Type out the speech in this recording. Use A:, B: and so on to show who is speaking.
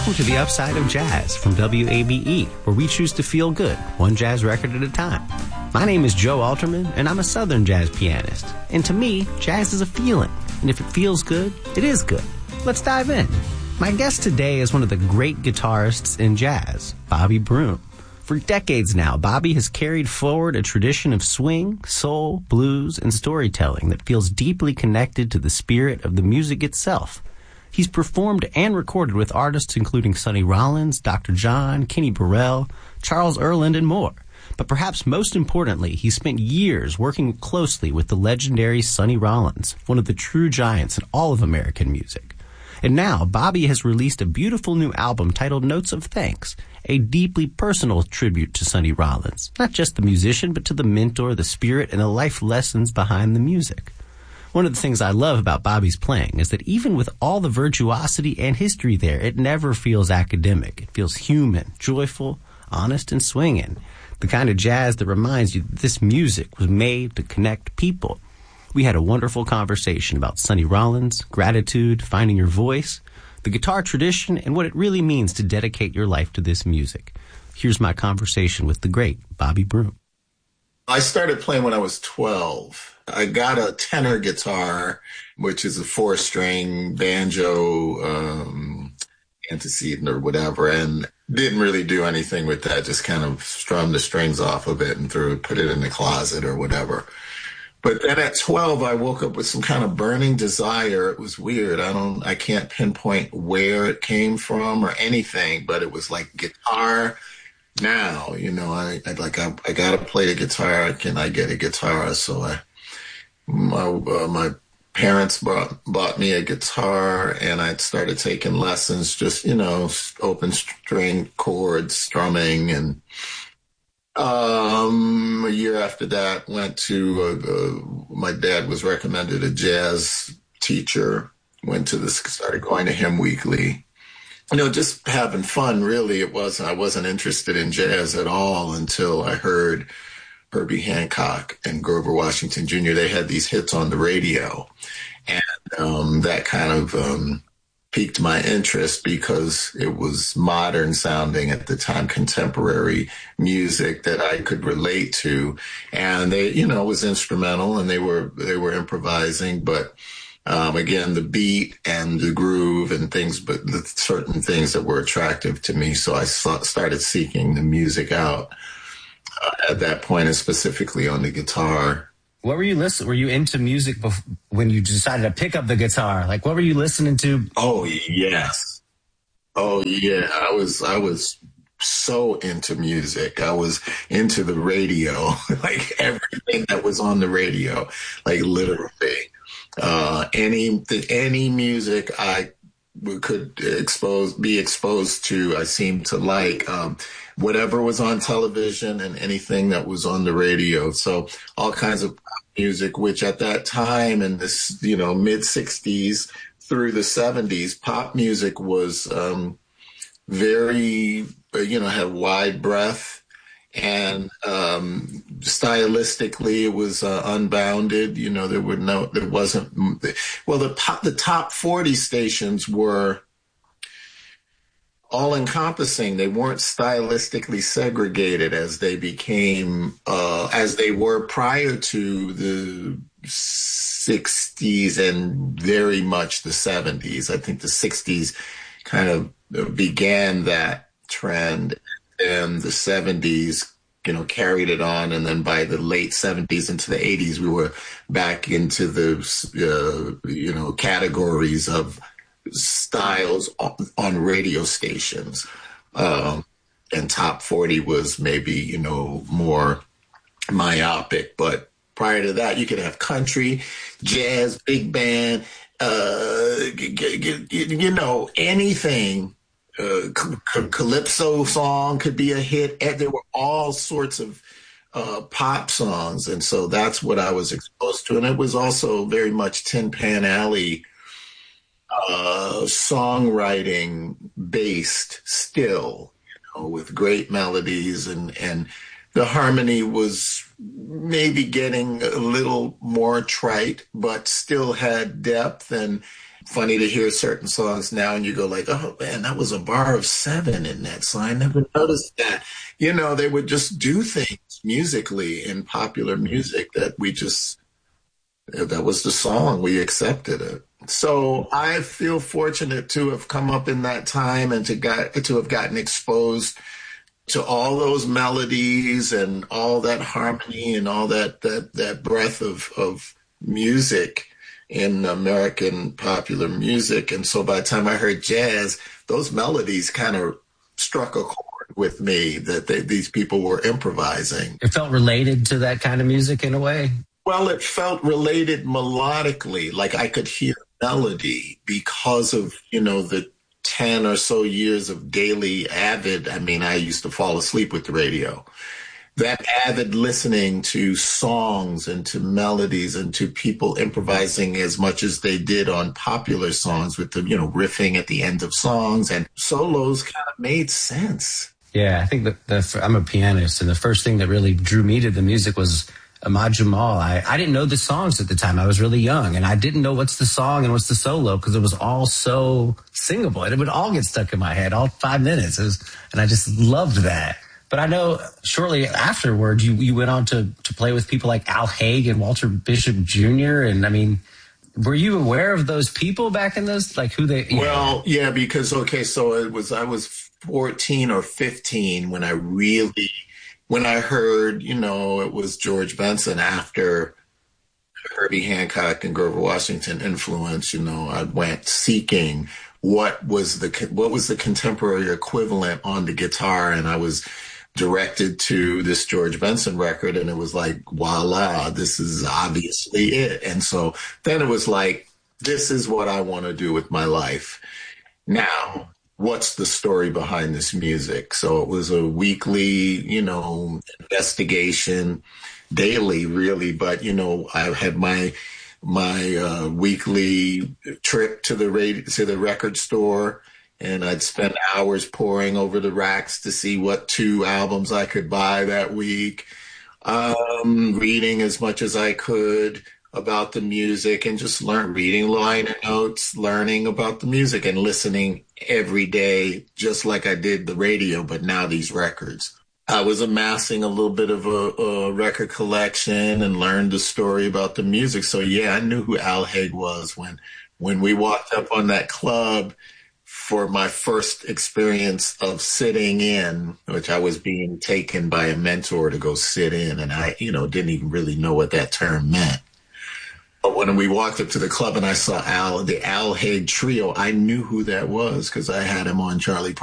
A: Welcome to the Upside of Jazz from WABE, where we choose to feel good, one jazz record at a time. My name is Joe Alterman, and I'm a Southern jazz pianist. And to me, jazz is a feeling. And if it feels good, it is good. Let's dive in. My guest today is one of the great guitarists in jazz, Bobby Broom. For decades now, Bobby has carried forward a tradition of swing, soul, blues, and storytelling that feels deeply connected to the spirit of the music itself. He's performed and recorded with artists including Sonny Rollins, Dr. John, Kenny Burrell, Charles Earland, and more. But perhaps most importantly, he spent years working closely with the legendary Sonny Rollins, one of the true giants in all of American music. And now, Bobby has released a beautiful new album titled Notes of Thanks, a deeply personal tribute to Sonny Rollins, not just the musician, but to the mentor, the spirit, and the life lessons behind the music. One of the things I love about Bobby's playing is that even with all the virtuosity and history there, it never feels academic. It feels human, joyful, honest, and swinging. The kind of jazz that reminds you that this music was made to connect people. We had a wonderful conversation about Sonny Rollins, gratitude, finding your voice, the guitar tradition, and what it really means to dedicate your life to this music. Here's my conversation with the great Bobby Broom.
B: I started playing when I was 12. I got a tenor guitar, which is a 4-string banjo, antecedent or whatever, and didn't really do anything with that. Just kind of strummed the strings off of it and put it in the closet or whatever. But then at 12, I woke up with some kind of burning desire. It was weird. I can't pinpoint where it came from or anything, but it was like guitar. Now, I got to play the guitar. Can I get a guitar? So my parents bought me a guitar, and I started taking lessons, just, open string chords, strumming. And a year after that, went to, my dad was recommended a jazz teacher, started going to him weekly. Just having fun, really. I wasn't interested in jazz at all until I heard Herbie Hancock and Grover Washington Jr. They had these hits on the radio. And that kind of piqued my interest because it was modern sounding at the time, contemporary music that I could relate to. And they, it was instrumental, and they were improvising, but again, the beat and the groove and things, but the certain things that were attractive to me. So I started seeking the music out at that point, and specifically on the guitar.
C: What were you listening? Were you into music when you decided to pick up the guitar? Like, what were you listening to?
B: Oh, yes. Oh, yeah. I was so into music. I was into the radio, like everything that was on the radio, like literally. Any music I could be exposed to, I seemed to like, whatever was on television and anything that was on the radio. So all kinds of music, which at that time in this, mid 60s through the 70s, pop music was, very, had wide breadth. And stylistically, it was unbounded. The top 40 stations were all-encompassing. They weren't stylistically segregated as they became, as they were prior to the 60s and very much the 70s. I think the 60s kind of began that trend. And the 70s, carried it on. And then by the late 70s into the 80s, we were back into the, categories of styles on radio stations. And top 40 was maybe, more myopic. But prior to that, you could have country, jazz, big band, anything. Calypso song could be a hit. And there were all sorts of pop songs. And so that's what I was exposed to. And it was also very much Tin Pan Alley songwriting based still, with great melodies, and the harmony was maybe getting a little more trite, but still had depth. And funny to hear certain songs now and you go like, oh man, that was a bar of 7 in that song. I never noticed that. You know, they would just do things musically in popular music that that was the song. We accepted it. So I feel fortunate to have come up in that time and to have gotten exposed to all those melodies and all that harmony and all that breadth of music in American popular music. And so by the time I heard jazz, those melodies kind of struck a chord with me that these people were improvising.
C: It felt related to that kind of music in a way?
B: Well, it felt related melodically, like I could hear melody because of, the 10 or so years of daily avid. I mean, I used to fall asleep with the radio. That avid listening to songs and to melodies and to people improvising as much as they did on popular songs with the, riffing at the end of songs and solos kind of made sense.
C: Yeah, I think that I'm a pianist, and the first thing that really drew me to the music was Ahmad Jamal. I didn't know the songs at the time. I was really young, and I didn't know what's the song and what's the solo because it was all so singable. And it would all get stuck in my head, all 5 minutes. And I just loved that. But I know shortly afterward, you went on to play with people like Al Haig and Walter Bishop Jr. And I mean, were you aware of those people back in those, like who they?
B: Well, yeah, because, so I was 14 or 15 when I heard, it was George Benson after Herbie Hancock and Grover Washington influence, I went seeking what was the contemporary equivalent on the guitar. And I was directed to this George Benson record, and it was like, voila, this is obviously it. And so then it was like, this is what I want to do with my life. Now, what's the story behind this music? So it was a weekly, investigation, daily really, but, I had my weekly trip to the record store, and I'd spend hours poring over the racks to see what 2 albums I could buy that week, reading as much as I could about the music and just reading liner notes, learning about the music and listening every day, just like I did the radio, but now these records. I was amassing a little bit of a record collection and learned the story about the music. So yeah, I knew who Al Haig was when we walked up on that club for my first experience of sitting in, which I was being taken by a mentor to go sit in. And I, didn't even really know what that term meant. But when we walked up to the club and I saw the Al Haig Trio, I knew who that was because I had him on Charlie